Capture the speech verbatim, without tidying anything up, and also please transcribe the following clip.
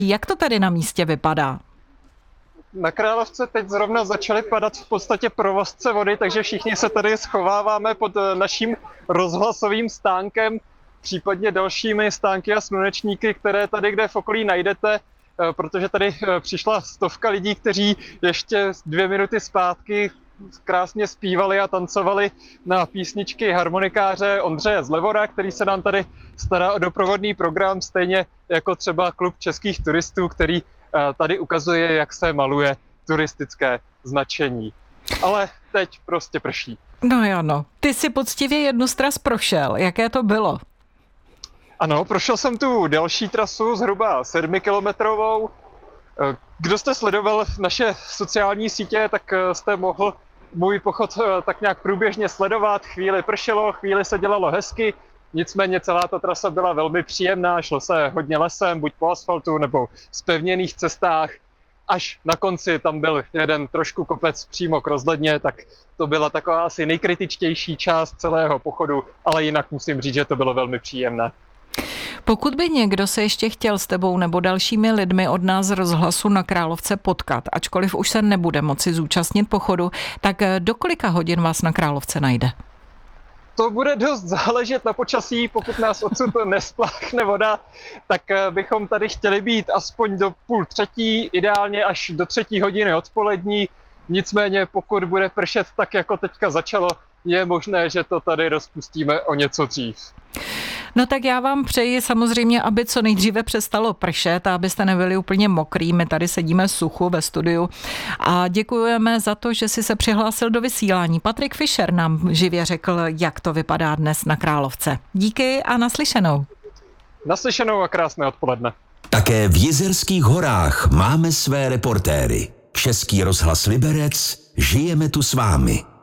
Jak to tady na místě vypadá? Na Královce teď zrovna začaly padat v podstatě provozce vody, takže všichni se tady schováváme pod naším rozhlasovým stánkem, případně dalšími stánky a slunečníky, které tady kde v okolí najdete, protože tady přišla stovka lidí, kteří ještě dvě minuty zpátky krásně zpívali a tancovali na písničky harmonikáře Ondřeje Zlevora, který se nám tady stará o doprovodný program, stejně jako třeba Klub českých turistů, který tady ukazuje, jak se maluje turistické značení. Ale teď prostě prší. No jo, no. Ty si poctivě jednu z tras prošel. Jaké to bylo? Ano, prošel jsem tu delší trasu, zhruba sedmikilometrovou. Kdo jste sledoval naše sociální sítě, tak jste mohl můj pochod tak nějak průběžně sledovat. Chvíli pršelo, chvíli se dělalo hezky, nicméně celá ta trasa byla velmi příjemná, šlo se hodně lesem, buď po asfaltu nebo zpevněných cestách. Až na konci tam byl jeden trošku kopec přímo k rozhledně, tak to byla taková asi nejkritičtější část celého pochodu, ale jinak musím říct, že to bylo velmi příjemné. Pokud by někdo se ještě chtěl s tebou nebo dalšími lidmi od nás z rozhlasu na Královce potkat, ačkoliv už se nebude moci zúčastnit pochodu, tak do kolika hodin vás na Královce najde? To bude dost záležet na počasí, pokud nás odsud nespláchne voda, tak bychom tady chtěli být aspoň do půl třetí, ideálně až do třetí hodiny odpolední. Nicméně pokud bude pršet tak, jako teďka začalo, je možné, že to tady rozpustíme o něco dřív. No tak já vám přeji samozřejmě, aby co nejdříve přestalo pršet a abyste nebyli úplně mokrý. My tady sedíme suchu ve studiu a děkujeme za to, že jsi se přihlásil do vysílání. Patrik Fischer nám živě řekl, jak to vypadá dnes na Královce. Díky a naslyšenou. Naslyšenou a krásné odpoledne. Také v Jizerských horách máme své reportéry. Český rozhlas Liberec, žijeme tu s vámi.